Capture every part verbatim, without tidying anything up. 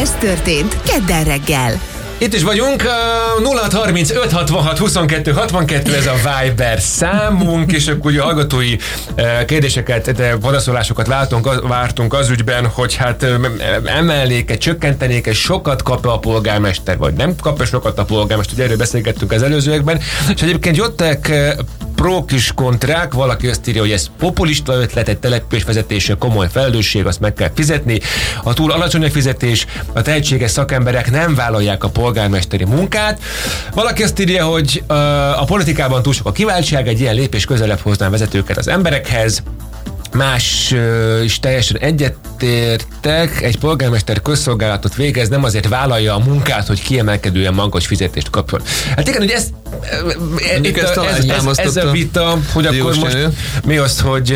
Ez történt kedden reggel. Itt is vagyunk, nulla hat harminc öt hatvanhat huszonkettő hatvankettő, ez a Viber számunk, és akkor ugye hallgatói kérdéseket, panaszolásokat vártunk, vártunk az ügyben, hogy hát emelnék-e, csökkentenék-e, sokat kap-e a polgármester, vagy nem kap-e sokat a polgármester, ugye erről beszélgettünk az előzőekben, és egyébként jöttek prók is kontrák, valaki azt írja, hogy ez populista ötlet, egy településvezetése komoly felelősség, azt meg kell fizetni. A túl alacsony a fizetés, a tehetséges szakemberek nem vállalják a polgármesteri munkát. Valaki azt írja, hogy uh, a politikában túl sok a kiváltság, egy ilyen lépés közelebb hozná vezetőket az emberekhez. Más uh, is teljesen egyetértek, egy polgármester közszolgálatot végez, nem azért vállalja a munkát, hogy kiemelkedően magas fizetést kapjon. Hát igen, hogy ez, itt ezt a, ez, ez, ez a vita, hogy akkor most mi az, hogy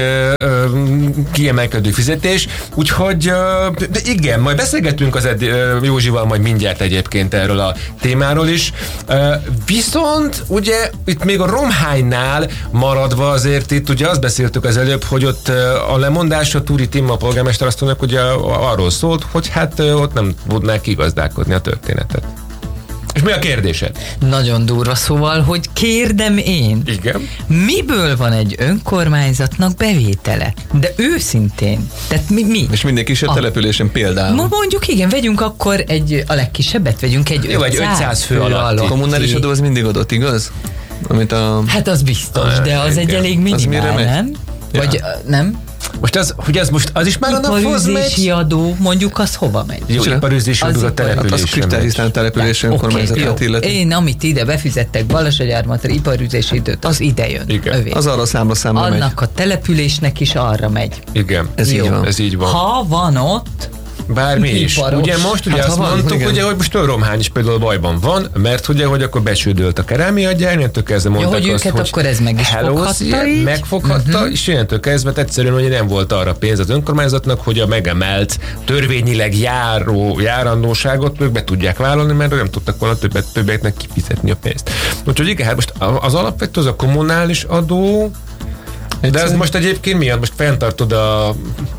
uh, kiemelkedő fizetés, úgyhogy uh, de igen, majd beszélgetünk az Ed, uh, Józsival majd mindjárt egyébként erről a témáról is. Uh, viszont ugye itt még a Romhánynál maradva azért itt ugye azt beszéltük az előbb, hogy ott a lemondás, a Túri Timma polgármester azt mondják, hogy arról szólt, hogy hát ott nem tudnák kigazdálkodni a történetet. És mi a kérdésed? Nagyon durva, szóval, hogy kérdem én. Igen. Miből van egy önkormányzatnak bevétele? De őszintén. Tehát mi? mi? És minden kisebb a... településen például. Ma mondjuk igen, vegyünk akkor egy, a legkisebbet, vegyünk egy jó, ötszáz fő alatt. A kommunális adó az mindig adott, igaz? Amit a... Hát az biztos, de az igen. Egy elég minimál, nem? Ja. Vagy nem? Most az, hogy ez most az is már a naphoz megy? Iparűzési adó, mondjuk az hova megy? Jó, iparűzési adó a településen. Az kriptálisztán település önkormányzatát okay, illeti. Én, amit ide befizettek Balasagyarmatra, iparűzési időt, az ide jön. Igen. Az arra számla számla megy. Annak a településnek is arra megy. Igen, ez jó. így van. Ez így van. Ha van ott bármi is. Ugye most ugye hát, azt van, mondtuk, ugye, hogy most a Romhány is például bajban van, mert ugye, hogy akkor becsődölt a kerámia gyár, ilyentől kezdve mondták ja, hogy azt, őket hogy akkor ez meg is foghatta így? Megfoghatta, uh-huh. és ilyentől kezdve egyszerűen, hogy nem volt arra pénz az önkormányzatnak, hogy a megemelt törvényileg járó járandóságot ők be tudják vállalni, mert nem tudtak volna többet, többeknek kifizetni a pénzt. Úgyhogy igen, hát most az alapvető az a kommunális adó, de ez most egyébként miatt most fenntartod a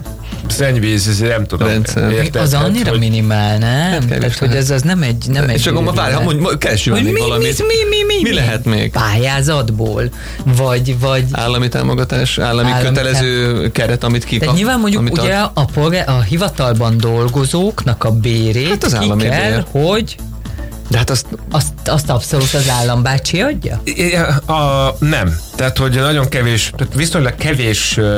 szennyvíz, nem tudom. Érted, az annyira hogy... minimál, nem? Hát Tehát, hogy ez az nem egy... Nem és egy akkor ma várj, hogy keresünk még mi, valamit. Mi, mi, mi, mi, mi lehet még? Pályázatból? Vagy... vagy állami támogatás, állami, állami kötelező tám... keret, amit kikap. Tehát nyilván mondjuk ugye ad... a, polgár, a hivatalban dolgozóknak a bérét hát az állami ki kell, bér. Hogy... De hát azt... azt... Azt abszolút az állambácsi adja? A, nem. Tehát, hogy nagyon kevés, tehát viszonylag kevés uh,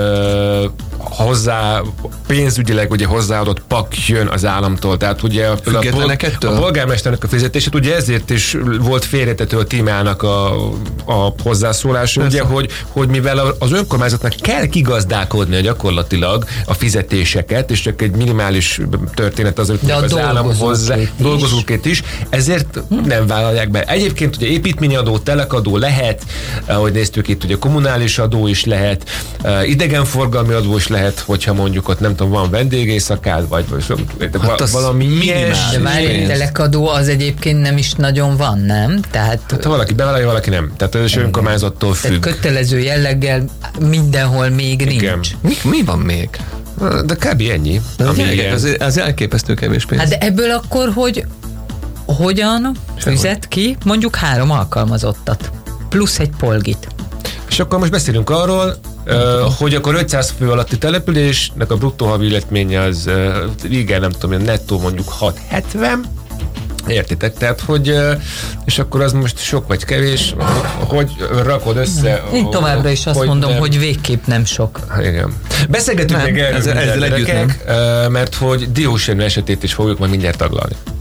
hozzá, pénzügyileg ugye hozzáadott pak jön az államtól. Tehát ugye a, a, a, a polgármesternek a fizetését, ugye ezért is volt félretető a témának a, a hozzászólása, ugye, hogy, hogy mivel az önkormányzatnak kell kigazdálkodnia gyakorlatilag a fizetéseket, és csak egy minimális történet az, hogy az állam hozzá, dolgozókét is, ezért hm. nem vállalják be. Egyébként ugye építményadó, telekadó lehet, ahogy néztük itt, ugye kommunális adó is lehet, idegenforgalmi adó is lehet, hogyha mondjuk ott nem tudom, van vendégészakád, vagy, vagy hát valami ilyes. De már egy telekadó az egyébként nem is nagyon van, nem? Tehát hát, ha valaki bevállalja, valaki nem. Tehát ez is önkormányzattól függ. Tehát kötelező jelleggel mindenhol még igen. Nincs. Mi, mi van még? De kb. Ennyi. Az, az elképesztő kevés pénz. Hát de ebből akkor, hogy hogyan fizet ki mondjuk három alkalmazottat, plusz egy polgit. És akkor most beszélünk arról, uh, hogy akkor ötszáz fő alatti településnek a bruttó havi illetménye az, uh, igen, nem tudom, nettó mondjuk hat hetven, értitek? Tehát, hogy, uh, és akkor az most sok vagy kevés, hogy rakod össze. Én továbbra is azt hogy mondom, nem, hogy végképp nem sok. Igen. Beszélgetünk még erről, ezzel együtt nem. Uh, mert hogy Diósjenő esetét is fogjuk majd mindjárt taglalni.